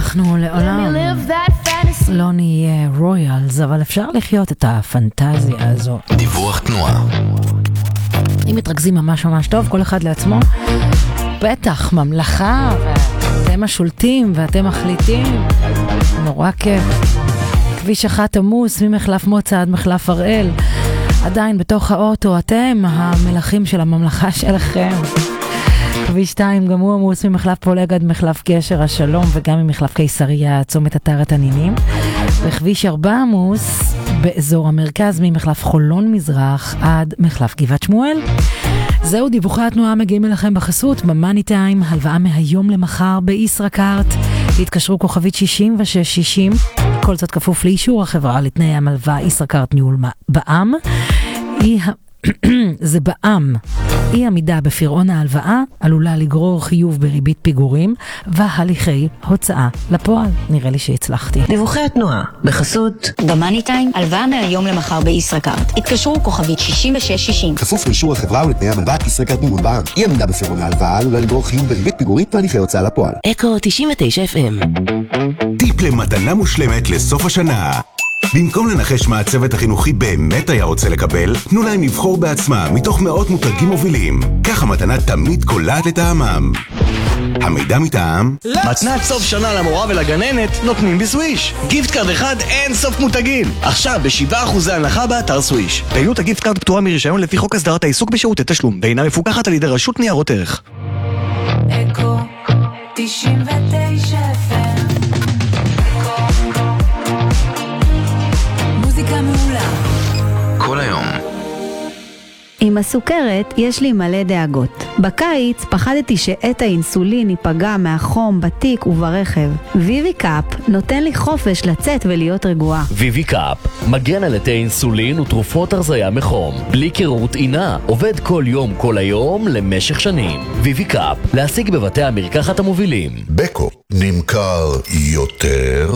אנחנו לעולם לא נהיה רויאלס, אבל אפשר לחיות את הפנטזיה הזו. דיווח תנועה. אם מתרכזים ממש ממש טוב, כל אחד לעצמו, בטח, ממלכה, ואתם השולטים ואתם מחליטים, נורא כיף. כביש 1 עמוס ממחלף מוצא עד מחלף הראל, עדיין בתוך האוטו, אתם המלכים של הממלכה שלכם. כביש 2 גם הוא עמוס ממחלף פולג עד מחלף גשר השלום, וגם ממחלף קיסריה צומת אתר התנינים. וכביש 4 עמוס באזור המרכז ממחלף חולון מזרח עד מחלף גבעת שמואל. זהו דיווחי התנועה מגיעים אליכם בחסות במאני טיים, הלוואה מהיום למחר בישראכרט. התקשרו כוכבית 6660, כל זאת כפוף לאישור החברה לתנאי המלווה. ישראכרט ניהול בע"מ. זה בע"מ. אי עמידה בפירעון ההלוואה עלולה לגרור חיוב בריבית פיגורים והליכי הוצאה לפועל. נראה לי שהצלחתי. דיווחי התנועה בחסות במאני טיים, הלוואה מהיום למחר בישראכרט. התקשרו כוכבית 6660. כפוף לאישור החברה ולתנאי המלווה. ישראכרט ניהול בע"מ. אי עמידה בפירעון ההלוואה עלולה לגרור חיוב בריבית פיגורים והליכי הוצאה לפועל. אקו 99 FM. טיפ למתנה מושלמת לסוף השנה. במקום לנחש מה הצוות החינוכי באמת היה רוצה לקבל, תנו להם לבחור בעצמם מתוך מאות מותגים מובילים. כך המתנה תמיד קולעת לטעמם. המידע מטעם מתנת סוף שנה למורה ולגננת נותנים בסוויש. גיפט קארד אחד אין סוף מותגים. עכשיו ב7% הנחה באתר סוויש. פעילות הגיפט קארד פטורה מרישיון לפי חוק הסדרת העיסוק בשירותי תשלום, ואינה מפוקחת על ידי רשות ניירות ערך. אקו 99 FM. כל היום. עם הסוכרת יש לי מלא דאגות. בקיץ פחדתי שאת האינסולין ייפגע מהחום בתיק וברכב. ויבי קאפ נותן לי חופש לצאת ולהיות רגועה. ויבי קאפ מגן על עטי אינסולין ותרופות הרזיה מחום, בלי קירות עינה, עובד כל יום כל היום למשך שנים. ויבי קאפ להשיג בבתי המרקחת המובילים. בקו נמכר יותר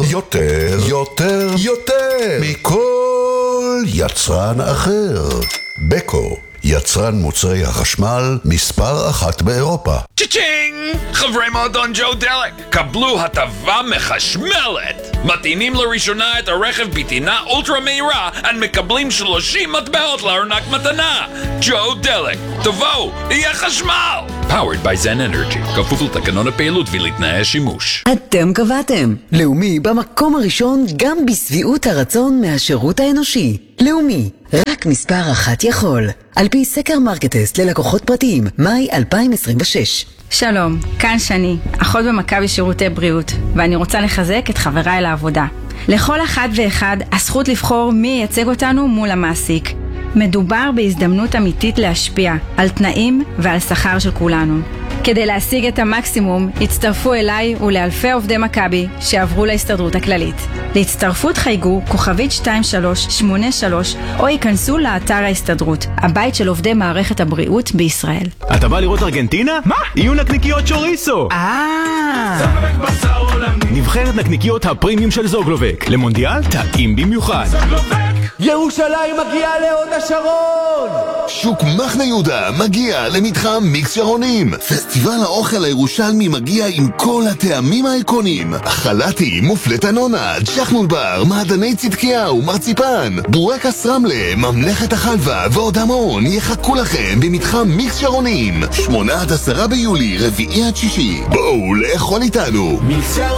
מכל יצרן אחר. בקו, יצרן מוצרי החשמל מספר 1 באירופה. צ'צ'ינג! חברי מועדון ג'ו דלק, קבלו הטבה מחשמלת. מטעינים לראשונה את הרכב בטעינה אולטרה מהירה, ומקבלים 30 מטבעות לארנק מתנה. ג'ו דלק, תבואו, יהיה חשמל! Powered by Zen Energy, כפוף לתקנון הפעילות ולתנאי השימוש. אתם קבעתם. לאומי במקום הראשון גם בסביעות הרצון מהשירות האנושי. לאומי, רק מספר 1 יכול. על פי סקר מרקטסט ללקוחות פרטיים, מאי 2026. שלום, כאן שני, אחות במכבי שירותי בריאות, ואני רוצה לחזק את חבריי לעבודה. לכל אחד ואחד הזכות לבחור מי ייצג אותנו מול המעסיק. מדובר בהזדמנות אמיתית להשפיע על תנאים ועל שכר של כולנו. כדי להשיג את המקסימום, הצטרפו אליי ולאלפי עובדי מכבי שעברו להסתדרות הכללית. להצטרפות חייגו כוכבית 2383 או ייכנסו לאתר ההסתדרות, הבית של עובדי מערכת הבריאות בישראל. אתה בא לראות ארגנטינה? מה? יהיו נקניקיות שוריסו. נבחרת נקניקיות הפרימיום של זוגלובק. למונדיאל טעים במיוחד. ירושלים מגיעה להוד השרון! שוק מחנה יהודה מגיע למתחם מיקס שרונים. פסטיבל האוכל הירושלמי מגיע עם כל הטעמים האיקונים. חלטי, מופלט הנונה, ג'חנון בר, מעדני צדקיהו, מרציפן, בורקס רמלה, ממלכת החלבה ועוד המון יחכו לכם במתחם מיקס שרונים. 8 עד 10 ביולי, 4 עד 6. בואו לאכול איתנו.